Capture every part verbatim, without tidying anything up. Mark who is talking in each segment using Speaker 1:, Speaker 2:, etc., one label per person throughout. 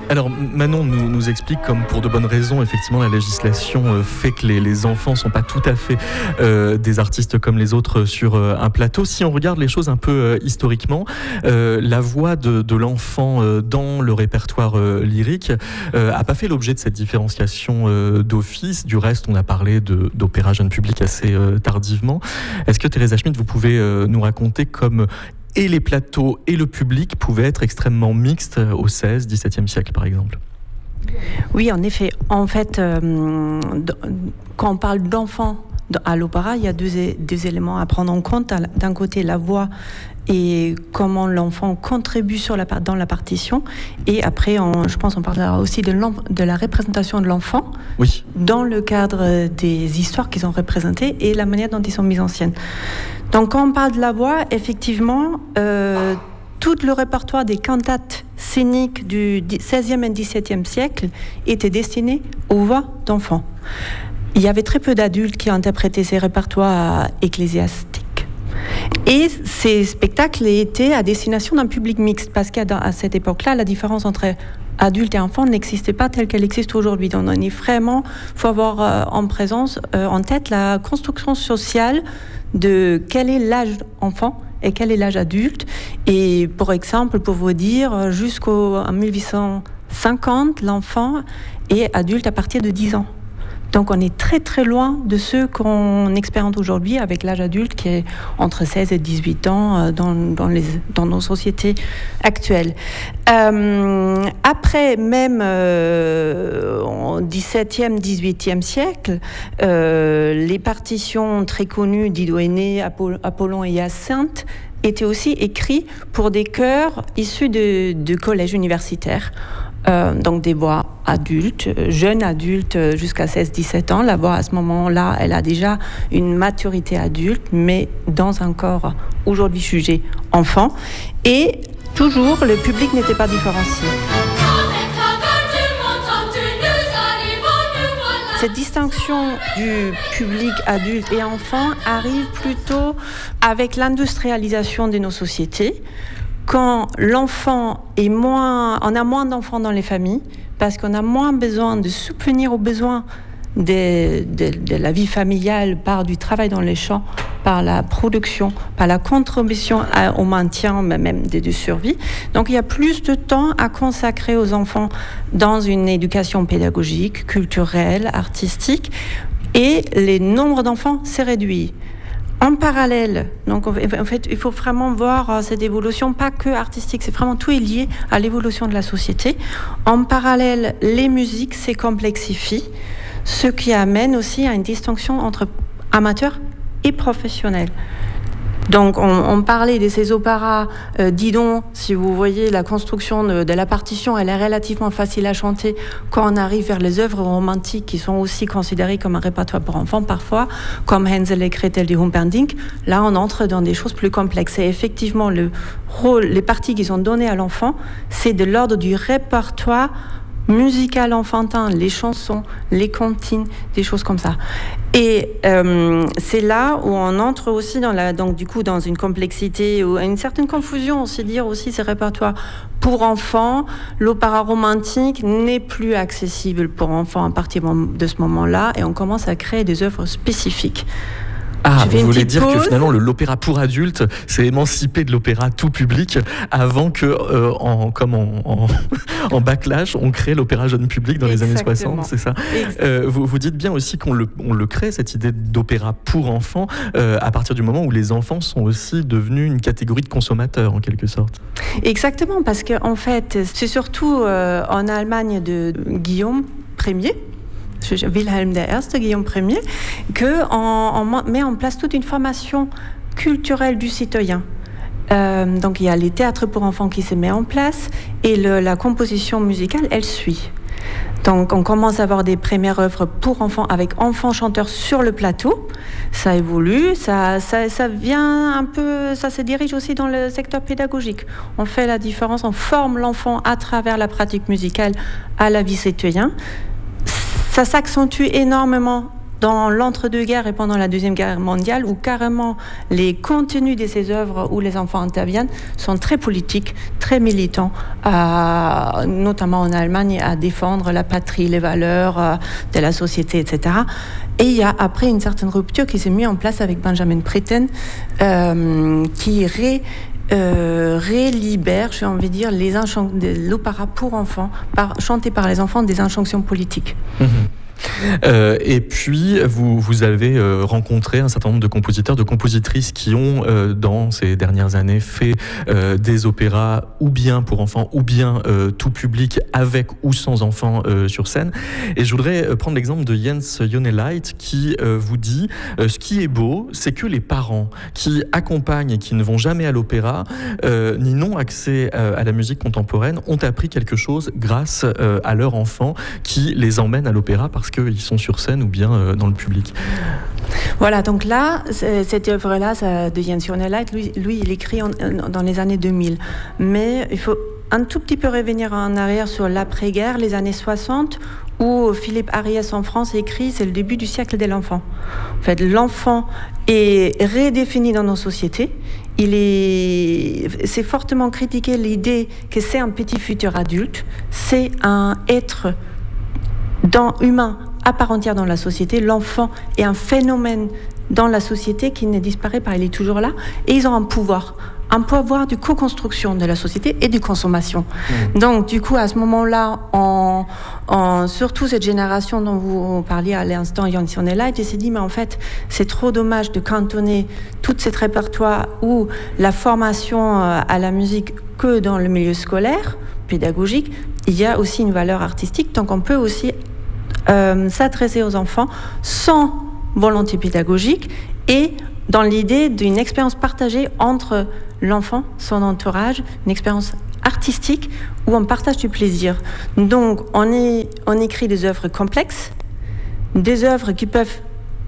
Speaker 1: Alors Manon nous, nous explique comme pour de bonnes raisons, effectivement la législation euh, fait que les, les enfants ne sont pas tout à fait euh, des artistes comme les autres sur euh, un plateau. Si on regarde les choses un peu euh, historiquement, euh, la voix de, de l'enfant euh, dans le répertoire euh, lyrique euh, a pas fait l'objet de cette différenciation euh, d'office. Du reste, on a parlé de, d'opéra jeune public assez euh, tardivement. Est-ce que Teresa Schmidt, vous pouvez euh, nous raconter comme et les plateaux et le public pouvaient être extrêmement mixtes au seizième, dix-septième siècle, par exemple?
Speaker 2: Oui, en effet. En fait, euh, quand on parle d'enfants à l'opéra, il y a deux, deux éléments à prendre en compte. D'un côté, la voix et comment l'enfant contribue sur la, dans la partition. Et après, on, je pense qu'on parlera aussi de, de la représentation de l'enfant
Speaker 1: oui.
Speaker 2: dans le cadre des histoires qu'ils ont représentées et la manière dont ils sont mis en scène. Donc, quand on parle de la voix, effectivement, euh, tout le répertoire des cantates scéniques du seizième et dix-septième siècle était destiné aux voix d'enfants. Il y avait très peu d'adultes qui interprétaient ces répertoires ecclésiastiques. Et ces spectacles étaient à destination d'un public mixte, parce qu'à cette époque-là, la différence entre adultes et enfants n'existait pas telle qu'elle existe aujourd'hui. Donc, on est vraiment, il faut avoir euh, en présence, euh, en tête, la construction sociale de quel est l'âge enfant et quel est l'âge adulte. Et pour exemple, pour vous dire, jusqu'en dix-huit cent cinquante, l'enfant est adulte à partir de dix ans. Donc on est très très loin de ceux qu'on expérimente aujourd'hui avec l'âge adulte qui est entre seize et dix-huit ans dans, dans, les, dans nos sociétés actuelles. Euh, après, même euh, au dix-septième, dix-huitième siècle, euh, les partitions très connues d'Ido Aîné, Apollon et Hyacinthe étaient aussi écrits pour des chœurs issus de, de collèges universitaires. Euh, donc des voix adultes, jeunes adultes jusqu'à seize dix-sept ans. La voix à ce moment-là, elle a déjà une maturité adulte, mais dans un corps aujourd'hui jugé enfant. Et toujours, le public n'était pas différencié. Cette distinction du public adulte et enfant arrive plutôt avec l'industrialisation de nos sociétés. Quand l'enfant est moins, on a moins d'enfants dans les familles, parce qu'on a moins besoin de subvenir aux besoins de, de, de la vie familiale par du travail dans les champs, par la production, par la contribution à, au maintien même de, de survie. Donc il y a plus de temps à consacrer aux enfants dans une éducation pédagogique, culturelle, artistique, et le nombre d'enfants s'est réduit. En parallèle, donc en fait, il faut vraiment voir cette évolution, pas que artistique, c'est vraiment tout est lié à l'évolution de la société. En parallèle, les musiques se complexifient, ce qui amène aussi à une distinction entre amateurs et professionnels. Donc, on, on parlait de ces opéras euh, Didon. Si vous voyez la construction de, de la partition, elle est relativement facile à chanter quand on arrive vers les œuvres romantiques qui sont aussi considérées comme un répertoire pour enfants parfois, comme Hänsel et Gretel de Humperdinck. Là, on entre dans des choses plus complexes. Et effectivement, le rôle, les parties qui sont données à l'enfant, c'est de l'ordre du répertoire musical enfantin, les chansons, les comptines, des choses comme ça. Et euh, c'est là où on entre aussi dans la, donc du coup dans une complexité ou une certaine confusion, aussi dire aussi ces répertoires pour enfants. L'opéra romantique n'est plus accessible pour enfants à partir de ce moment-là, et on commence à créer des œuvres spécifiques.
Speaker 1: Ah, vous voulez dire pause. Que finalement le, l'opéra pour adultes s'est émancipé de l'opéra tout public avant que, euh, en, comme en, en, en backlash, on crée l'opéra jeune public dans Exactement. Les années soixante, c'est ça euh, vous, vous dites bien aussi qu'on le, on le crée, cette idée d'opéra pour enfants, euh, à partir du moment où les enfants sont aussi devenus une catégorie de consommateurs, en quelque sorte.
Speaker 2: Exactement, parce qu'en fait, c'est surtout euh, en Allemagne de Guillaume Ier, Wilhelm der Erste, Guillaume Ier, qu'on met en place toute une formation culturelle du citoyen. Euh, donc il y a les théâtres pour enfants qui se met en place, et le, la composition musicale, elle suit. Donc on commence à avoir des premières œuvres pour enfants avec enfants chanteurs sur le plateau. Ça évolue, ça, ça, ça vient un peu, ça se dirige aussi dans le secteur pédagogique. On fait la différence, on forme l'enfant à travers la pratique musicale à la vie citoyenne. Ça s'accentue énormément dans l'entre-deux-guerres et pendant la Deuxième Guerre mondiale, où carrément les contenus de ces œuvres où les enfants interviennent sont très politiques, très militants, euh, notamment en Allemagne, à défendre la patrie, les valeurs euh, de la société, et cetera. Et il y a après une certaine rupture qui s'est mise en place avec Benjamin Britten, euh, qui ré... Euh, rélibère, j'ai envie de dire, les inchan- de l'opéra pour enfants, par, chanté par les enfants, des injonctions politiques.
Speaker 1: Mmh. Euh, et puis, vous, vous avez euh, rencontré un certain nombre de compositeurs, de compositrices qui ont, euh, dans ces dernières années, fait euh, des opéras ou bien pour enfants, ou bien euh, tout public, avec ou sans enfants euh, sur scène. Et je voudrais euh, prendre l'exemple de Jens Joneleit qui euh, vous dit euh, ce qui est beau, c'est que les parents qui accompagnent et qui ne vont jamais à l'opéra, euh, ni n'ont accès euh, à la musique contemporaine, ont appris quelque chose grâce euh, à leur enfant qui les emmène à l'opéra parce qu'ils sont sur scène ou bien euh, dans le public.
Speaker 2: Voilà, donc là, cette œuvre-là ça, de Jens Joneleit, lui, lui, il écrit en, dans les années deux mille. Mais il faut un tout petit peu revenir en arrière sur l'après-guerre, les années soixante, où Philippe Ariès en France écrit « C'est le début du siècle de l'enfant ». En fait, l'enfant est redéfini dans nos sociétés. Il est, c'est fortement critiqué l'idée que c'est un petit futur adulte, c'est un être dans, humain à part entière dans la société. L'enfant est un phénomène dans la société qui ne disparaît pas, il est toujours là, et ils ont un pouvoir, un pouvoir de co-construction de la société et de consommation. Mmh. Donc, du coup, à ce moment-là, on, on, surtout cette génération dont vous parliez à l'instant, Jens Joneleit, il s'est dit, mais en fait, c'est trop dommage de cantonner tout cet répertoire ou la formation à la musique que dans le milieu scolaire, pédagogique. Il y a aussi une valeur artistique, donc on peut aussi Euh, s'adresser aux enfants sans volonté pédagogique et dans l'idée d'une expérience partagée entre l'enfant, son entourage, une expérience artistique où on partage du plaisir. Donc on, est, on écrit des œuvres complexes, des œuvres qui peuvent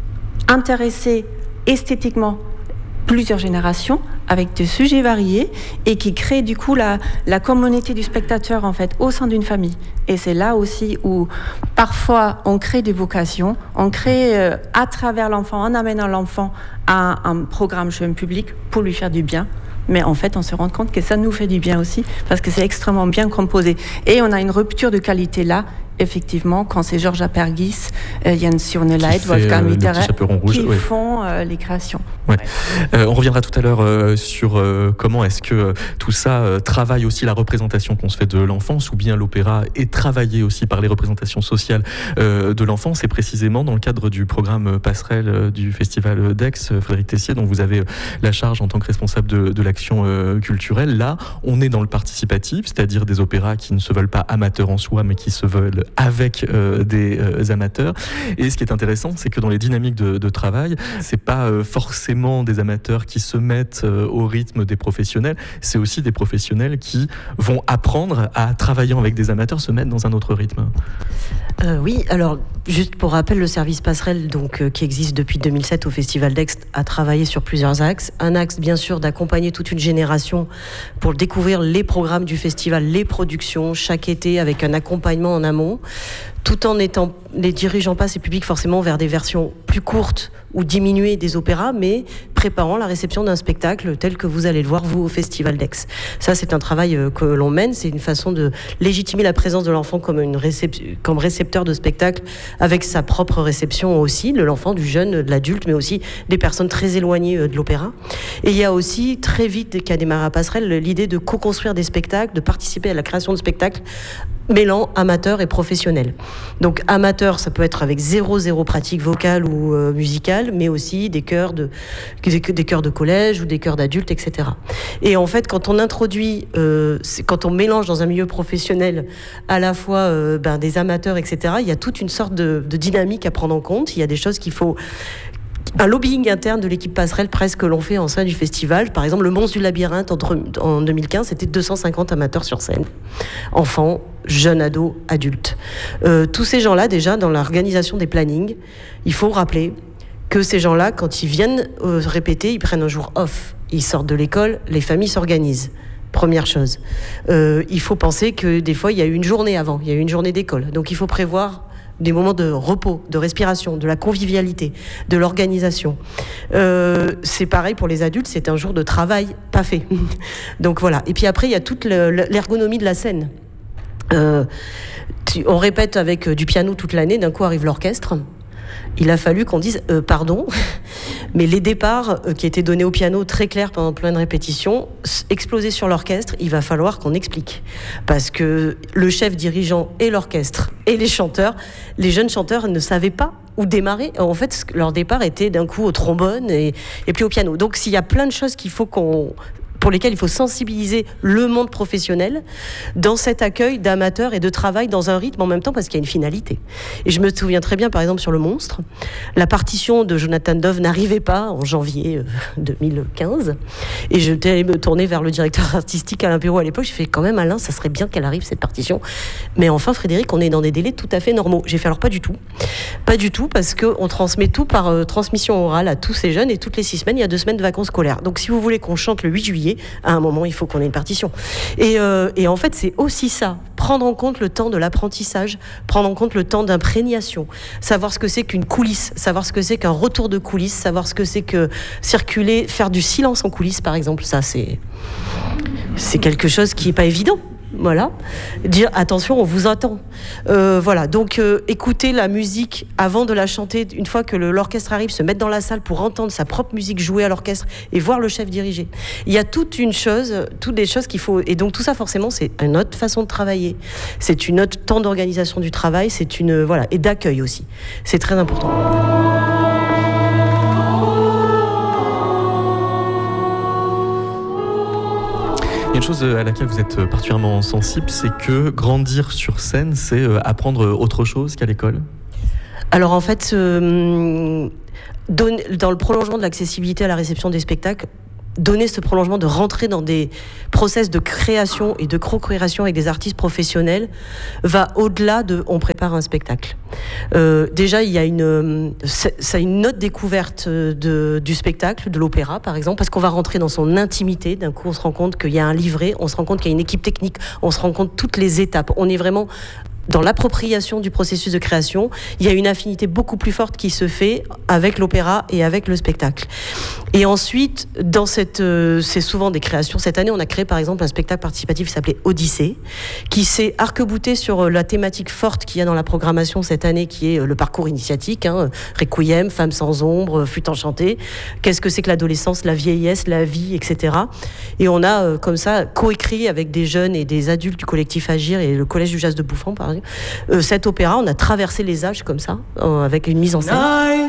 Speaker 2: intéresser esthétiquement plusieurs générations avec des sujets variés et qui créent du coup la, la communauté du spectateur en fait au sein d'une famille. Et c'est là aussi où parfois on crée des vocations, on crée euh, à travers l'enfant, en amenant l'enfant à un programme jeune public pour lui faire du bien. Mais en fait, on se rend compte que ça nous fait du bien aussi parce que c'est extrêmement bien composé. Et on a une rupture de qualité là, effectivement, quand c'est Georges Apergis, euh, Jens Joneleit, Wolfgang Mitterrand qui ouais. font euh, les créations.
Speaker 1: Ouais. Ouais. Euh, on reviendra tout à l'heure euh, sur euh, comment est-ce que euh, tout ça euh, travaille aussi la représentation qu'on se fait de l'enfance, ou bien l'opéra est travaillé aussi par les représentations sociales euh, de l'enfance. Et précisément dans le cadre du programme Passerelle euh, du Festival d'Aix, euh, Frédéric Tessier, dont vous avez euh, la charge en tant que responsable de, de l'action euh, culturelle. Là, on est dans le participatif, c'est-à-dire des opéras qui ne se veulent pas amateurs en soi, mais qui se veulent avec euh, des euh, amateurs. Et ce qui est intéressant, c'est que dans les dynamiques de, de travail, c'est pas euh, forcément des amateurs qui se mettent euh, au rythme des professionnels, c'est aussi des professionnels qui vont apprendre à travailler avec des amateurs, se mettre dans un autre rythme.
Speaker 3: Euh, oui, alors juste pour rappel, le service Passerelle, donc, euh, qui existe depuis deux mille sept au Festival d'Aix, a travaillé sur plusieurs axes. Un axe, bien sûr, d'accompagner toute une génération pour découvrir les programmes du festival, les productions, chaque été, avec un accompagnement en amont, tout en étant, les dirigeant pas ces publics forcément vers des versions plus courtes ou diminuées des opéras, mais préparant la réception d'un spectacle tel que vous allez le voir, vous, au Festival d'Aix. Ça, c'est un travail que l'on mène, c'est une façon de légitimer la présence de l'enfant comme, une récep- comme récepteur de spectacle, avec sa propre réception aussi, de l'enfant, du jeune, de l'adulte, mais aussi des personnes très éloignées de l'opéra. Et il y a aussi, très vite, qu'a démarré à Passerelle, l'idée de co-construire des spectacles, de participer à la création de spectacles mêlant amateurs et professionnels. Donc amateur, ça peut être avec zéro zéro pratique vocale ou euh, musicale, mais aussi des chœurs de des, des chœurs de collège ou des chœurs d'adultes, et cetera. Et en fait, quand on introduit, euh, quand on mélange dans un milieu professionnel à la fois euh, ben, des amateurs, et cetera, il y a toute une sorte de, de dynamique à prendre en compte. Il y a des choses qu'il faut un lobbying interne de l'équipe Passerelle presque l'on fait en sein du festival. Par exemple, le Monstre du Labyrinthe entre, en deux mille quinze, c'était deux cent cinquante amateurs sur scène. Enfants, jeunes ados, adultes. Euh, tous ces gens-là, déjà, dans l'organisation des plannings, il faut rappeler que ces gens-là, quand ils viennent euh, répéter, ils prennent un jour off. Ils sortent de l'école, les familles s'organisent. Première chose. Euh, il faut penser que des fois, il y a eu une journée avant, il y a eu une journée d'école. Donc il faut prévoir des moments de repos, de respiration, de la convivialité, de l'organisation. Euh, c'est pareil pour les adultes, c'est un jour de travail pas fait. Donc voilà. Et puis après, il y a toute le, l'ergonomie de la scène. Euh, tu, on répète avec du piano toute l'année, d'un coup arrive l'orchestre. Il a fallu qu'on dise euh, pardon, mais les départs euh, qui étaient donnés au piano très clairs pendant plein de répétitions, explosés sur l'orchestre, il va falloir qu'on explique. Parce que le chef dirigeant et l'orchestre et les chanteurs, les jeunes chanteurs ne savaient pas où démarrer. En fait, leur départ était d'un coup au trombone et, et puis au piano. Donc s'il y a plein de choses qu'il faut qu'on... pour lesquels il faut sensibiliser le monde professionnel dans cet accueil d'amateurs et de travail dans un rythme en même temps parce qu'il y a une finalité. Et je me souviens très bien, par exemple, sur Le Monstre, la partition de Jonathan Dove n'arrivait pas en janvier deux mille quinze et je t'ai allé me tourner vers le directeur artistique Alain Perrault à l'époque. J'ai fait quand même, Alain, ça serait bien qu'elle arrive cette partition. Mais enfin, Frédéric, on est dans des délais tout à fait normaux. J'ai fait alors pas du tout. Pas du tout parce qu'on transmet tout par euh, transmission orale à tous ces jeunes et toutes les six semaines, il y a deux semaines de vacances scolaires. Donc si vous voulez qu'on chante le huit juillet, à un moment, il faut qu'on ait une partition. Et, euh, et en fait, c'est aussi ça. Prendre en compte le temps de l'apprentissage, prendre en compte le temps d'imprégnation, savoir ce que c'est qu'une coulisse, savoir ce que c'est qu'un retour de coulisses, savoir ce que c'est que circuler, faire du silence en coulisses, par exemple. Ça, c'est, c'est quelque chose qui n'est pas évident. Voilà, dire attention, on vous attend. Euh, voilà, donc euh, écouter la musique avant de la chanter, une fois que le, l'orchestre arrive, se mettre dans la salle pour entendre sa propre musique jouer à l'orchestre et voir le chef diriger. Il y a toute une chose, toutes des choses qu'il faut. Et donc tout ça, forcément, c'est une autre façon de travailler. C'est une autre temps d'organisation du travail. C'est une voilà et d'accueil aussi. C'est très important.
Speaker 1: Il y a une chose à laquelle vous êtes particulièrement sensible, c'est que grandir sur scène, c'est apprendre autre chose qu'à l'école.
Speaker 3: Alors en fait, euh, donne, dans le prolongement de l'accessibilité à la réception des spectacles, donner ce prolongement de rentrer dans des process de création et de co-création avec des artistes professionnels va au-delà de on prépare un spectacle. Euh, déjà, il y a une, ça une autre découverte de, du spectacle, de l'opéra par exemple, parce qu'on va rentrer dans son intimité. D'un coup, on se rend compte qu'il y a un livret, on se rend compte qu'il y a une équipe technique, on se rend compte toutes les étapes. On est vraiment dans l'appropriation du processus de création. Il y a une affinité beaucoup plus forte qui se fait avec l'opéra et avec le spectacle. Et ensuite, dans cette, euh, c'est souvent des créations. Cette année, on a créé par exemple un spectacle participatif qui s'appelait Odyssée, qui s'est arc-bouté sur la thématique forte qu'il y a dans la programmation cette année, qui est le parcours initiatique, hein, Requiem, Femmes sans ombre, Flûte enchantée. Qu'est-ce que c'est que l'adolescence, la vieillesse, la vie, et cetera. Et on a euh, comme ça coécrit avec des jeunes et des adultes du collectif Agir et le collège du jazz de Bouffan, par exemple. Euh, cet opéra, on a traversé les âges comme ça, euh, avec une mise en scène.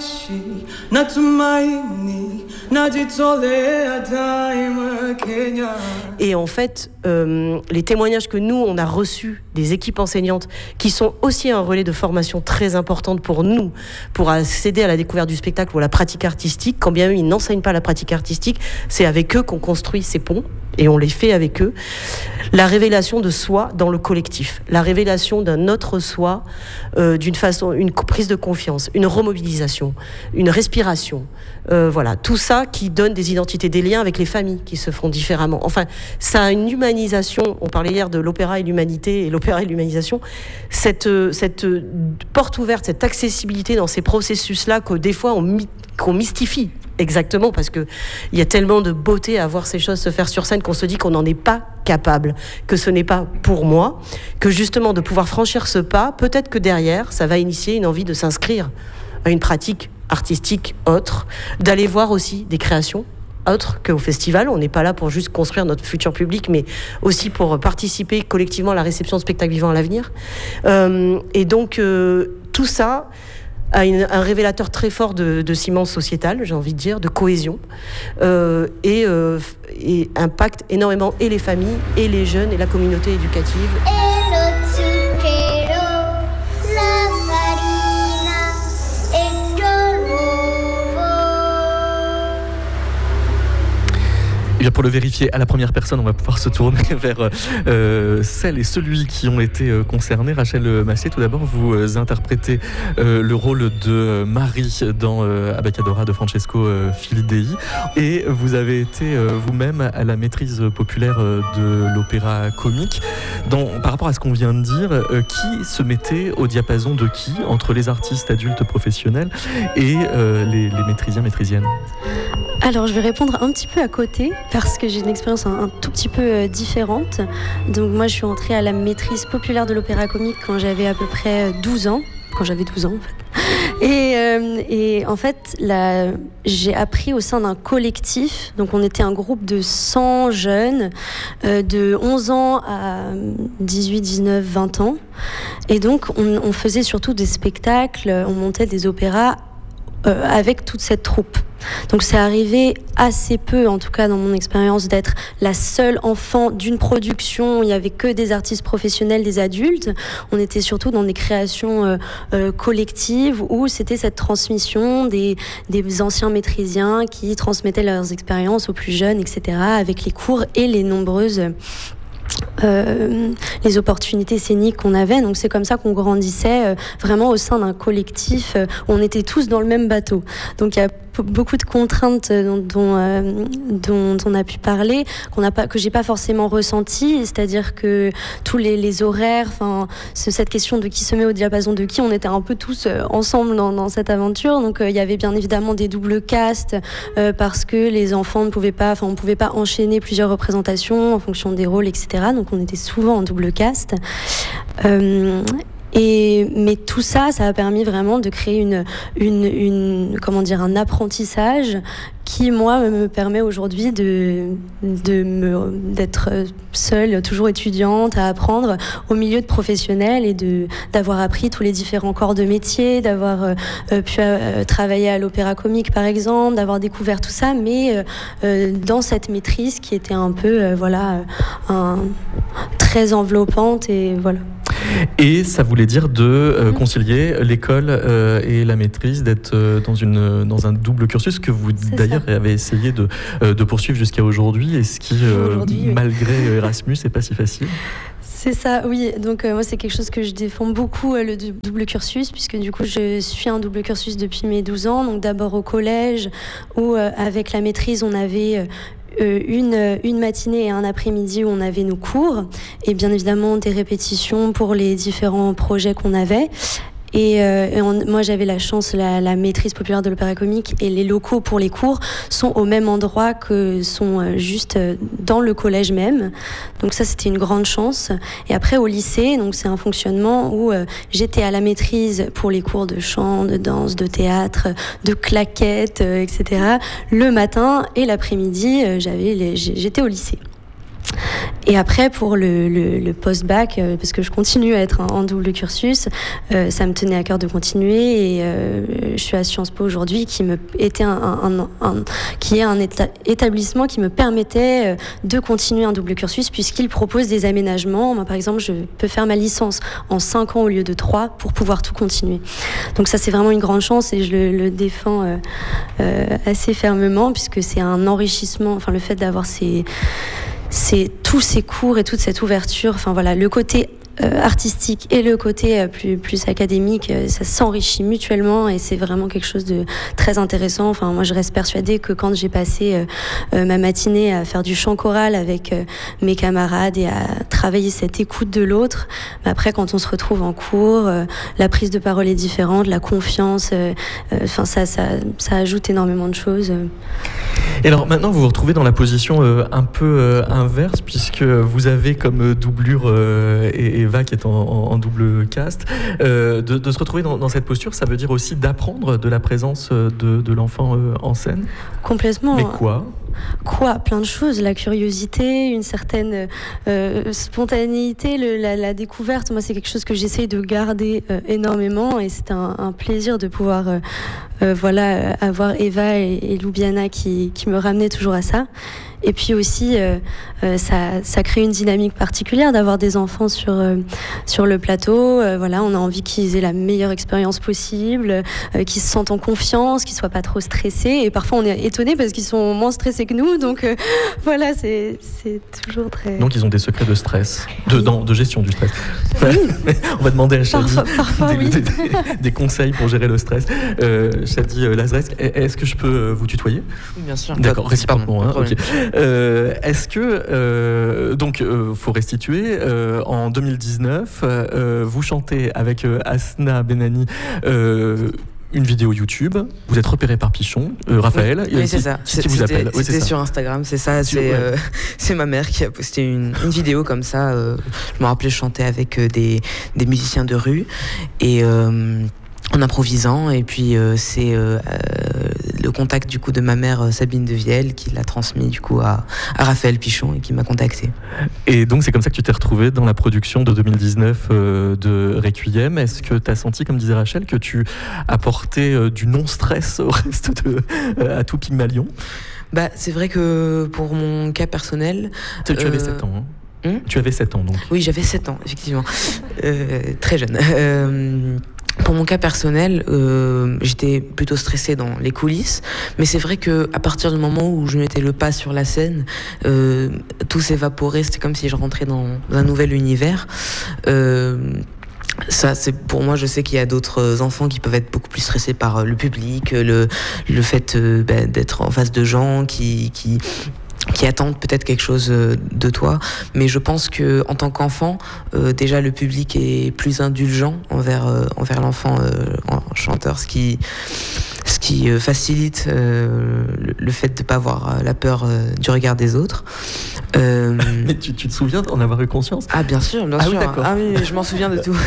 Speaker 3: Et en fait, euh, les témoignages que nous, on a reçus des équipes enseignantes, qui sont aussi un relais de formation très importante pour nous, pour accéder à la découverte du spectacle ou à la pratique artistique, quand bien même ils n'enseignent pas la pratique artistique, c'est avec eux qu'on construit ces ponts, et on les fait avec eux. La révélation de soi dans le collectif, la révélation d'un autre soi, euh, d'une façon, une prise de confiance, une remobilisation, une respiration, euh, voilà, tout ça qui donne des identités, des liens avec les familles qui se font différemment. Enfin, ça a une humanisation. On parlait hier de l'opéra et l'humanité, et l'opéra et l'humanisation. Cette, cette porte ouverte, cette accessibilité dans ces processus-là que des fois on, qu'on mystifie. Exactement, parce que il y a tellement de beauté à voir ces choses se faire sur scène qu'on se dit qu'on n'en est pas capable, que ce n'est pas pour moi, que justement de pouvoir franchir ce pas, peut-être que derrière, ça va initier une envie de s'inscrire à une pratique artistique autre, d'aller voir aussi des créations autres qu'au festival. On n'est pas là pour juste construire notre futur public, mais aussi pour participer collectivement à la réception de spectacles vivants à l'avenir. Euh, et donc, euh, tout ça a une, un révélateur très fort de, de ciment sociétal, j'ai envie de dire, de cohésion, euh, et, euh, et impacte énormément et les familles, et les jeunes, et la communauté éducative.
Speaker 1: bien, pour le vérifier à la première personne, on va pouvoir se tourner vers euh, celles et celui qui ont été euh, concernés. Rachel Massier, tout d'abord, vous euh, interprétez euh, le rôle de Marie dans euh, Abbacadabra de Francesco euh, Filidei, et vous avez été euh, vous-même à la maîtrise populaire euh, de l'opéra comique. Dans, par rapport à ce qu'on vient de dire, euh, qui se mettait au diapason de qui entre les artistes adultes professionnels et euh, les, les maîtrisiens, maîtrisiennes?
Speaker 4: Alors, je vais répondre un petit peu à côté parce que j'ai une expérience un, un tout petit peu euh, différente. Donc, moi, je suis entrée à la maîtrise populaire de l'opéra comique quand j'avais à peu près douze ans. Quand j'avais douze ans, en fait. Et, euh, et en fait, là, j'ai appris au sein d'un collectif. Donc, on était un groupe de cent jeunes, euh, de onze ans à dix-huit, dix-neuf, vingt ans. Et donc, on, on faisait surtout des spectacles, on montait des opéras euh, avec toute cette troupe. Donc c'est arrivé assez peu, en tout cas dans mon expérience, d'être la seule enfant d'une production où il n'y avait que des artistes professionnels, des adultes. On était surtout dans des créations euh, euh, collectives où c'était cette transmission des, des anciens maîtrisiens qui transmettaient leurs expériences aux plus jeunes, et cetera, avec les cours et les nombreuses... Euh, les opportunités scéniques qu'on avait. Donc c'est comme ça qu'on grandissait euh, vraiment au sein d'un collectif euh, où on était tous dans le même bateau. Donc il y a p- beaucoup de contraintes dont, dont, euh, dont on a pu parler qu'on n'a pas, que j'ai pas forcément ressenti, c'est-à-dire que tous les, les horaires, enfin cette question de qui se met au diapason de qui, on était un peu tous euh, ensemble dans, dans cette aventure. Donc euh, il y avait bien évidemment des doubles castes euh, parce que les enfants ne pouvaient pas, enfin on pouvait pas enchaîner plusieurs représentations en fonction des rôles, et cetera. Donc on était souvent en double cast. Euh, et, mais tout ça, ça a permis vraiment de créer une, une, une, comment dire, un apprentissage qui, moi, me permet aujourd'hui de, de me, d'être seule, toujours étudiante, à apprendre au milieu de professionnels et de, d'avoir appris tous les différents corps de métier, d'avoir euh, pu euh, travailler à l'opéra comique, par exemple, d'avoir découvert tout ça, mais euh, dans cette maîtrise qui était un peu, euh, voilà, un, très enveloppante et voilà.
Speaker 1: Et ça voulait dire de euh, concilier l'école euh, et la maîtrise, d'être euh, dans, une, dans un double cursus que vous c'est d'ailleurs ça. avez essayé de, euh, de poursuivre jusqu'à aujourd'hui, et ce qui, euh, oui. malgré Erasmus, n'est pas si facile.
Speaker 4: C'est ça, oui. Donc euh, moi, c'est quelque chose que je défends beaucoup, euh, le double cursus, puisque du coup, je suis un double cursus depuis mes douze ans. Donc d'abord au collège, où euh, avec la maîtrise, on avait... Euh, Euh, une, une matinée et un après-midi où on avait nos cours et bien évidemment des répétitions pour les différents projets qu'on avait. Et, euh, et on, moi, j'avais la chance, la, la maîtrise populaire de l'opéra comique et les locaux pour les cours sont au même endroit que sont euh, juste euh, dans le collège même. Donc ça, c'était une grande chance. Et après, au lycée, donc c'est un fonctionnement où euh, j'étais à la maîtrise pour les cours de chant, de danse, de théâtre, de claquettes, euh, et cetera. Le matin et l'après-midi, euh, j'avais les, j'étais au lycée. Et après, pour le, le, le post-bac, euh, parce que je continue à être en, en double cursus, euh, ça me tenait à cœur de continuer, et euh, je suis à Sciences Po aujourd'hui, qui me était un, un, un, un qui est un éta- établissement qui me permettait euh, de continuer un double cursus, puisqu'il propose des aménagements. Moi, par exemple, je peux faire ma licence en cinq ans au lieu de trois pour pouvoir tout continuer. Donc ça, c'est vraiment une grande chance, et je le, le défends euh, euh, assez fermement, puisque c'est un enrichissement. Enfin, le fait d'avoir ces c'est tous ces cours et toute cette ouverture, enfin voilà, le côté euh, artistique et le côté euh, plus, plus académique, euh, ça s'enrichit mutuellement, et c'est vraiment quelque chose de très intéressant. Enfin, moi, je reste persuadée que quand j'ai passé euh, euh, ma matinée à faire du chant choral avec euh, mes camarades et à travailler cette écoute de l'autre, mais après, quand on se retrouve en cours, euh, la prise de parole est différente, la confiance, euh, euh, enfin, ça, ça, ça ajoute énormément de choses.
Speaker 1: Et alors maintenant, vous vous retrouvez dans la position euh, un peu euh, inverse, puisque vous avez comme doublure euh, et Eva qui est en, en, en double cast. Euh, de, de se retrouver dans, dans cette posture, ça veut dire aussi d'apprendre de la présence de, de l'enfant euh, en scène.
Speaker 4: Complètement.
Speaker 1: Mais quoi ?
Speaker 4: Quoi ? Plein de choses. La curiosité, une certaine euh, spontanéité, le, la, la découverte. Moi, c'est quelque chose que j'essaye de garder euh, énormément, et c'est un, un plaisir de pouvoir euh, euh, voilà, avoir Eva et, et Loubiana qui, qui me ramenaient toujours à ça. Et puis aussi, euh, euh, ça, ça crée une dynamique particulière d'avoir des enfants sur, euh, sur le plateau. Euh, voilà, on a envie qu'ils aient la meilleure expérience possible, euh, qu'ils se sentent en confiance, qu'ils soient pas trop stressés. Et parfois, on est étonné parce qu'ils sont moins stressés stressés que nous. Donc euh, voilà, c'est, c'est toujours très...
Speaker 1: Donc ils ont des secrets de stress, de,
Speaker 4: Oui.
Speaker 1: non, de gestion du stress.
Speaker 4: Oui.
Speaker 1: On va demander à Shadi
Speaker 4: Parfois, parfois
Speaker 1: des,
Speaker 4: oui.
Speaker 1: des, des, des conseils pour gérer le stress. Euh, Shadi euh, Lazresk, est-ce que je peux vous tutoyer ?
Speaker 5: Oui, bien sûr.
Speaker 1: D'accord, réciproquement.
Speaker 5: Pardon,
Speaker 1: Hein, ok. Euh, est-ce que, euh, donc, euh, faut restituer, euh, en deux mille dix-neuf, euh, vous chantez avec euh, Asna Benani euh, une vidéo YouTube, vous êtes repéré par Pichon, euh, Raphaël,
Speaker 5: Oui, oui, c'est
Speaker 1: qui,
Speaker 5: ça.
Speaker 1: qui vous
Speaker 5: C'était,
Speaker 1: appelle. Oui,
Speaker 5: c'était
Speaker 1: c'est
Speaker 5: sur Instagram, c'est ça.
Speaker 1: Sur-
Speaker 5: C'est,
Speaker 1: ouais.
Speaker 5: euh, c'est ma mère qui a posté une, une vidéo comme ça. Euh, je me rappelais, je chantais avec euh, des, des musiciens de rue et euh, en improvisant. Et puis euh, c'est euh, euh, le contact du coup de ma mère euh, Sabine de Vielle qui l'a transmis du coup à, à Raphaël Pichon et qui m'a contacté.
Speaker 1: Et donc c'est comme ça que tu t'es retrouvé dans la production de deux mille dix-neuf euh, de Requiem. Est-ce que tu as senti, comme disait Rachel, que tu apportais euh, du non-stress au reste de euh, à tout Pygmalion ?
Speaker 5: Bah, c'est vrai que pour mon cas personnel,
Speaker 1: Tu, tu avais
Speaker 5: Euh,
Speaker 1: sept ans. Hein
Speaker 5: hum
Speaker 1: tu avais sept ans donc.
Speaker 5: oui, j'avais sept ans, effectivement. Euh, très jeune. Euh, pour mon cas personnel, euh, j'étais plutôt stressée dans les coulisses, mais c'est vrai que à partir du moment où je mettais le pas sur la scène, euh, tout s'évaporait. C'était comme si je rentrais dans un nouvel univers. Euh, Ça, c'est pour moi. Je sais qu'il y a d'autres enfants qui peuvent être beaucoup plus stressés par le public, le le fait euh, bah, d'être en face de gens qui qui qui attendent peut-être quelque chose de toi, mais je pense que en tant qu'enfant, euh, déjà le public est plus indulgent envers euh, envers l'enfant euh, en chanteur, ce qui ce qui euh, facilite euh, le, le fait de pas avoir la peur euh, du regard des autres. Euh,
Speaker 1: Mais tu, tu te souviens d'en avoir eu conscience ?
Speaker 5: ah bien sûr, bien
Speaker 1: Ah
Speaker 5: sûr.
Speaker 1: oui, d'accord.
Speaker 5: Ah oui, je m'en souviens de tout.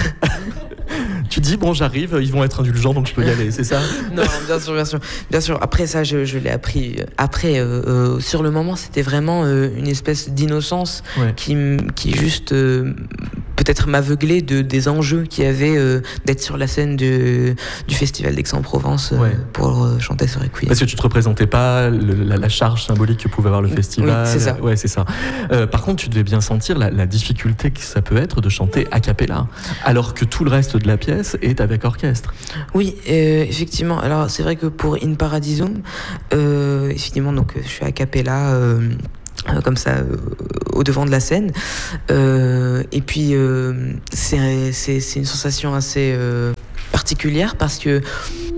Speaker 1: Tu dis bon, j'arrive, ils vont être indulgents donc je peux y aller, c'est ça ?
Speaker 5: Non, bien sûr, bien sûr, bien sûr. Après ça, je, je l'ai appris. Après, euh, euh, sur le moment, c'était vraiment euh, une espèce d'innocence
Speaker 1: Ouais.
Speaker 5: qui, m- qui juste euh, peut-être m'aveuglait de des enjeux qu'il y avait euh, d'être sur la scène de, du festival d'Aix-en-Provence euh,
Speaker 1: Ouais.
Speaker 5: pour euh, chanter ce Requiem.
Speaker 1: Parce que tu te représentais pas le- la, la charge symbolique que pouvait avoir le
Speaker 5: Oui,
Speaker 1: festival.
Speaker 5: c'est ça.
Speaker 1: Ouais, c'est ça. Euh, par contre, tu devais bien sentir la, la difficulté que ça peut être de chanter a cappella, alors que tout le reste de la pièce est avec orchestre.
Speaker 5: Oui, euh, effectivement. Alors c'est vrai que pour In Paradisum, euh, effectivement, donc je suis a cappella. Euh, euh, comme ça euh, au devant de la scène euh, et puis euh, c'est, c'est, c'est une sensation assez euh, particulière parce que